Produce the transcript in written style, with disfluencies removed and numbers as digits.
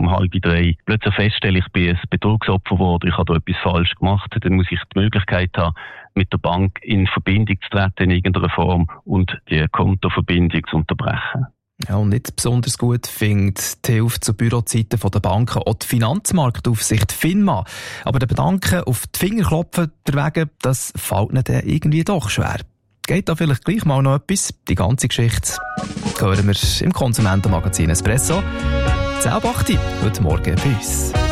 um 2:30 plötzlich feststelle, ich bin ein Betrugsopfer geworden, ich habe da etwas falsch gemacht, dann muss ich die Möglichkeit haben, mit der Bank in Verbindung zu treten in irgendeiner Form und die Kontoverbindung zu unterbrechen. Ja, und nicht besonders gut findet die Hilfe zu Bürozeiten der Banken auch die Finanzmarktaufsicht FINMA. Aber den Banken auf die Finger klopfen derwegen, das fällt ihnen dann irgendwie doch schwer. Geht da vielleicht gleich mal noch etwas? Die ganze Geschichte hören wir im Konsumentenmagazin Espresso. 10:08 heute Morgen bei uns.